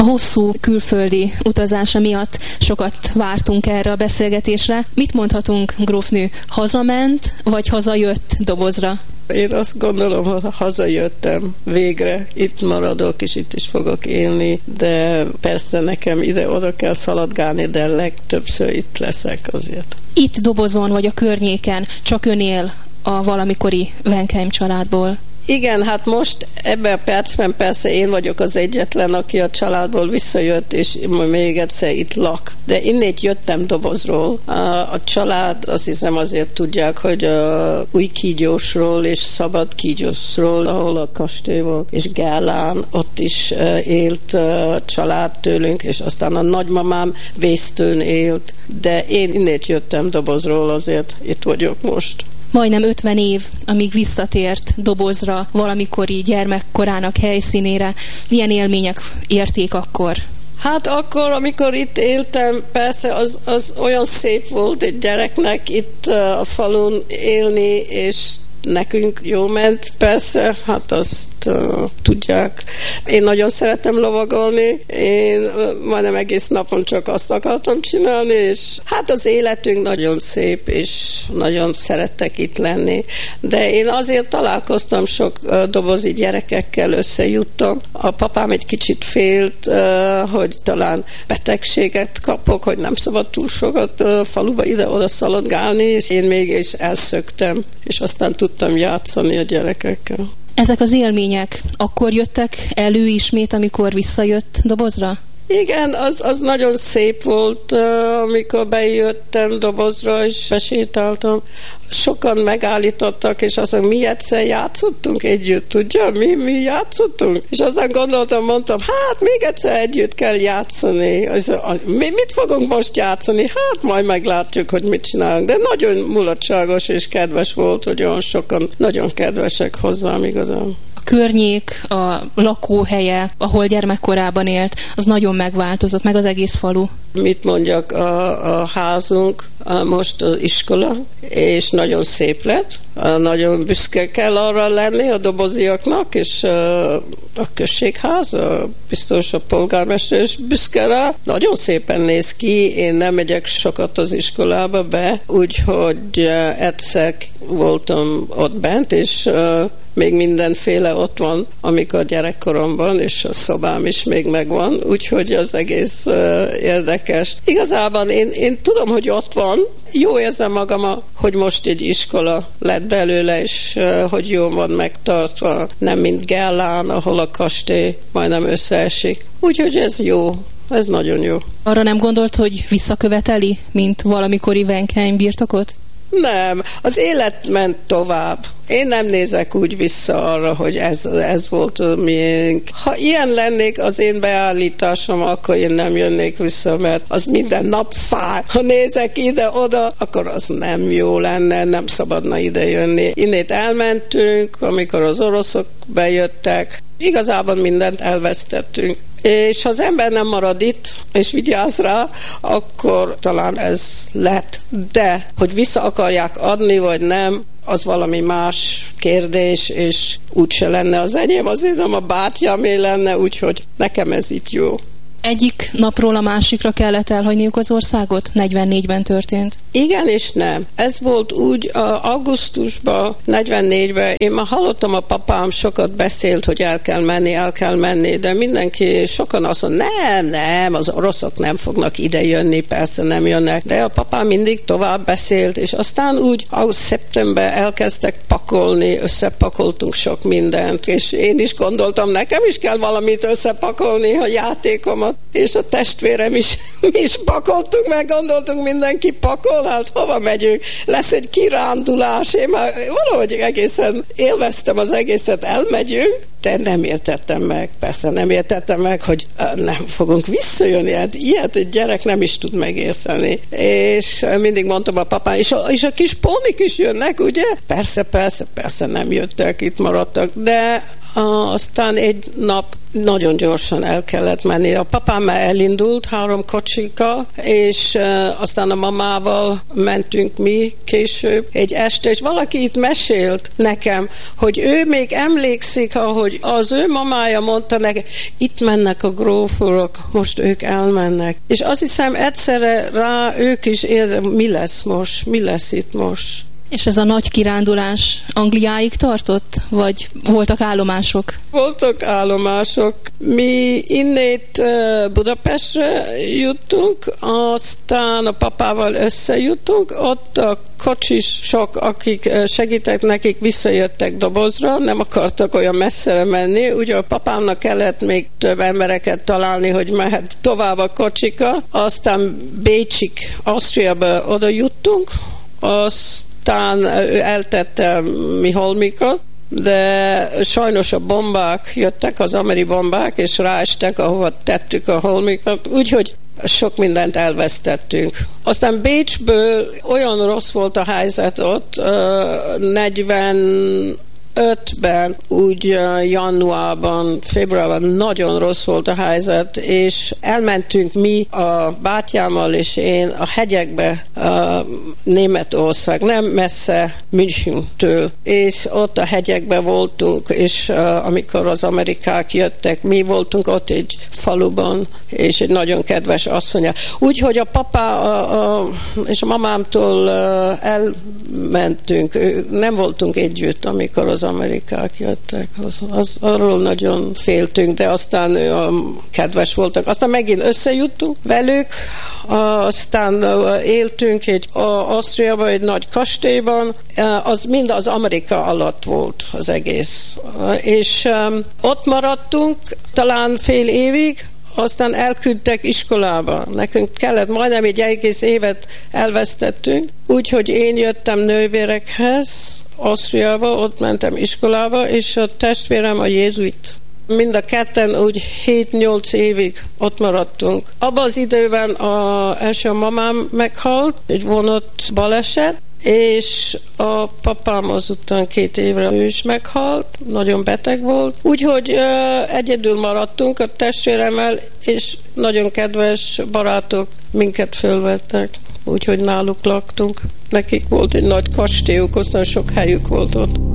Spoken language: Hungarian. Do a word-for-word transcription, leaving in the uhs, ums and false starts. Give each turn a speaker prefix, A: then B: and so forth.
A: hosszú külföldi utazása miatt sokat vártunk erre a beszélgetésre. Mit mondhatunk, grófnő, hazament, vagy hazajött Dobozra?
B: Én azt gondolom, hogy hazajöttem végre, itt maradok, és itt is fogok élni, de persze nekem ide-oda kell szaladgálni, de legtöbbször itt leszek azért.
A: Itt Dobozon, vagy a környéken csak ön él a valamikori Wenkheim családból?
B: Igen, hát most ebben a percben persze én vagyok az egyetlen, aki a családból visszajött, és még egyszer itt lak. De innét jöttem Dobozról. A, a család, azt hiszem azért tudják, hogy a Új Kígyósról és Szabad Kígyósról, ahol a kastély volt, és Gellán, ott is élt a család tőlünk, és aztán a nagymamám Vésztőn élt. De én innét jöttem Dobozról, azért itt vagyok most.
A: Majdnem ötven év, amíg visszatért Dobozra, valamikori gyermekkorának helyszínére. Milyen élmények érték akkor?
B: Hát akkor, amikor itt éltem, persze az, az olyan szép volt egy gyereknek itt a falun élni, és nekünk jó ment, persze, hát azt uh, tudják. Én nagyon szeretem lovagolni, én uh, majdnem egész napon csak azt akartam csinálni, és hát az életünk nagyon szép, és nagyon szerettek itt lenni. De én azért találkoztam sok uh, dobozi gyerekekkel, összejuttam. A papám egy kicsit félt, uh, hogy talán betegséget kapok, hogy nem szabad túl sokat uh, faluba ide-oda szaladgálni, és én mégis elszöktem, és aztán tudtam játszani a gyerekekkel.
A: Ezek az élmények akkor jöttek elő ismét, amikor visszajött Dobozra?
B: Igen, az, az nagyon szép volt, amikor bejöttem Dobozra, és besétáltam. Sokan megállítottak, és azt mondom, mi egyszer játszottunk együtt, tudja? Mi, mi játszottunk? És aztán gondoltam, mondtam, hát még egyszer együtt kell játszani. Mi, mit fogunk most játszani? Hát majd meglátjuk, hogy mit csinálunk. De nagyon mulatságos és kedves volt, hogy olyan sokan nagyon kedvesek hozzám igazán.
A: A környék, a lakóhelye, ahol gyermekkorában élt, az nagyon megváltozott, meg az egész falu.
B: Mit mondjak, a, a házunk a most az iskola, és nagyon szép lett. Nagyon büszke kell arra lenni a doboziaknak, és a, a községház, a biztos a polgármester is büszke rá. Nagyon szépen néz ki, én nem megyek sokat az iskolába be, úgyhogy egyszer voltam ott bent, és még mindenféle ott van, amikor gyerekkoromban, és a szobám is még megvan, úgyhogy az egész uh, érdekes. Igazában én, én tudom, hogy ott van, jó érzem magam, hogy most egy iskola lett belőle, és uh, hogy jól van megtartva, nem mint Gellán, ahol a kastély majdnem összeesik. Úgyhogy ez jó. Ez nagyon jó.
A: Arra nem gondolt, hogy visszaköveteli, mint valamikori Wenkheim birtokot?
B: Nem, az élet ment tovább. Én nem nézek úgy vissza arra, hogy ez, ez volt a miénk. Ha ilyen lennék az én beállításom, akkor én nem jönnék vissza, mert az minden nap fáj. Ha nézek ide-oda, akkor az nem jó lenne, nem szabadna ide jönni. Innét elmentünk, amikor az oroszok bejöttek. Igazából mindent elvesztettünk. És ha az ember nem marad itt, és vigyáz rá, akkor talán ez lett. De, hogy vissza akarják adni, vagy nem, az valami más kérdés, és úgyse lenne az enyém, azért nem a bátyámé lenne, úgyhogy nekem ez itt jó.
A: Egyik napról a másikra kellett elhagyniuk az országot? negyvennégyben történt.
B: Igen és nem. Ez volt úgy a augusztusban, negyvennégyben. Én már hallottam, a papám sokat beszélt, hogy el kell menni, el kell menni, de mindenki, sokan azt mondja, nem, nem, az oroszok nem fognak ide jönni, persze nem jönnek. De a papám mindig tovább beszélt, és aztán úgy augusztus-szeptember elkezdtek pakolni, összepakoltunk sok mindent, és én is gondoltam, nekem is kell valamit összepakolni, a játékomat, és a testvérem is, mi is pakoltunk, meg gondoltunk, mindenki pakol, hát hova megyünk, lesz egy kirándulás, én már valahogy egészen élveztem az egészet, elmegyünk, de nem értettem meg, persze nem értettem meg, hogy nem fogunk visszajönni, hát ilyet egy gyerek nem is tud megérteni. És mindig mondtam a papám, és a, és a kis pónik is jönnek, ugye? Persze, persze, persze nem jöttek, itt maradtak, de aztán egy nap nagyon gyorsan el kellett menni. A papám már elindult három kocsikkal, és uh, aztán a mamával mentünk mi később egy este, és valaki itt mesélt nekem, hogy ő még emlékszik, ahogy az ő mamája mondta neki, itt mennek a grófurok, most ők elmennek. És azt hiszem egyszerre rá ők is érzik, mi lesz most, mi lesz itt most.
A: És ez a nagy kirándulás Angliáig tartott? Vagy voltak állomások?
B: Voltak állomások. Mi innét Budapestre juttunk, aztán a papával összejutunk, ott a kocsisok, akik segítek nekik, visszajöttek Dobozra, nem akartak olyan messzere menni, ugye a papámnak kellett még több embereket találni, hogy mehet tovább a kocsika, aztán Bécsig, Ausztriába oda juttunk, azt Aztán ő eltette mi holmikat, de sajnos a bombák jöttek, az amerikai bombák, és ráestek, ahova tettük a holmikat, úgyhogy sok mindent elvesztettünk. Aztán Bécsből olyan rossz volt a helyzet ott, negyvenötben, úgy januárban, februárban nagyon rossz volt a helyzet, és elmentünk mi a bátyámmal és én a hegyekbe, a Németország, nem messze Münchentől, és ott a hegyekbe voltunk, és uh, amikor az amerikák jöttek, mi voltunk ott egy faluban, és egy nagyon kedves asszonya. Úgyhogy a papá a, a, és a mamámtól uh, elmentünk, nem voltunk együtt, amikor az amerikák jöttek. Az, az, arról nagyon féltünk, de aztán uh, kedves voltak. Aztán megint összejuttunk velük, uh, aztán uh, éltünk egy uh, Ausztriában, egy nagy kastélyban, uh, az mind az Amerika alatt volt az egész. Uh, és um, ott maradtunk talán fél évig, aztán elküldtek iskolába. Nekünk kellett, majdnem egy egész évet elvesztettünk, úgyhogy én jöttem nővérekhez, Ausztriába, ott mentem iskolába, és a testvérem a jézuit. Mind a ketten úgy hét-nyolc évig ott maradtunk. Abban az időben a első a mamám meghalt, egy vonat baleset, és a papám azután két évre ő is meghalt, nagyon beteg volt. Úgyhogy uh, egyedül maradtunk a testvéremmel, és nagyon kedves barátok minket fölvettek, úgyhogy náluk laktunk. Nekik volt egy nagy kastélyuk, aztán sok helyük volt ott.